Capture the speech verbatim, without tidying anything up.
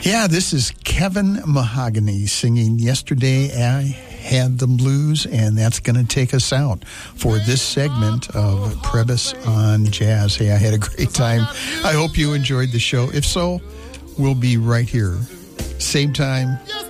Yeah, this is Kevin Mahogany singing Yesterday I Had the Blues, and that's going to take us out for this segment of Prebys on Jazz. Hey, I had a great time. I hope you enjoyed the show. If so, we'll be right here. Same time,